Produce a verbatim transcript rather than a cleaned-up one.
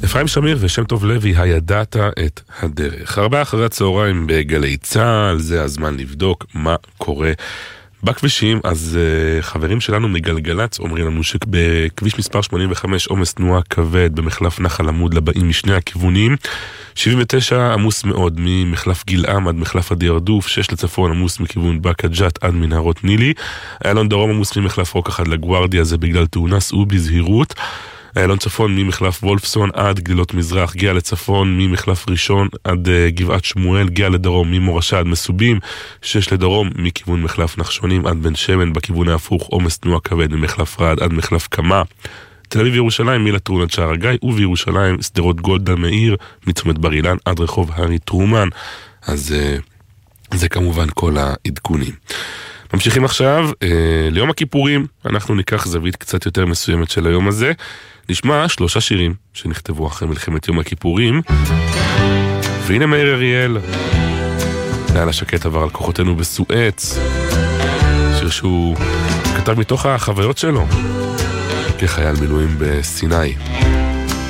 אפרים שמיר ושם טוב לוי, הידעת את הדרך. הרבה אחרי הצהריים בגלי צהל, זה הזמן לבדוק מה קורה בכבישים. אז uh, חברים שלנו מגלגלץ אומרים לנו שבכביש מספר שמונים וחמש עומס תנועה כבד במחלף נחל עמוד לבאים משני הכיוונים, שבעים ותשע עמוס מאוד ממחלף גילעם עד מחלף הדירדוף, שש לצפון עמוס מכיוון בקה ג'ת עד מנהרות נילי, איילון דרום עמוס ממחלף רוק אחד לגוארדיה, זה בגלל תאונה, סעו בזהירות. איילון צפון ממחלף וולפסון עד גלילות מזרח, גאה לצפון ממחלף ראשון עד uh, גבעת שמואל, גאה לדרום ממורשה עד מסובים, שש לדרום מכיוון מחלף נחשונים עד בן שמן, בכיוון ההפוך עומס תנועה כבד ממחלף רד עד מחלף קמה. תל אביב ירושלים מלטרון עד שער הגיא, ובירושלים סדרות גולדה מאיר מצומת בר אילן עד רחוב הארי טרומן. אז uh, זה כמובן כל העדכונים. ממשיכים עכשיו uh, ליום הכיפורים. אנחנו ניקח זווית קצת יותר מסוימת של היום הזה. נשמע שלושה שירים שנכתבו אחרי מלחמת יום הכיפורים. והנה מאיר אריאל, לילה שקט עבר על כוחותינו בסואץ, שיר שהוא כתב מתוך החוויות שלו כחייל מילואים בסיני.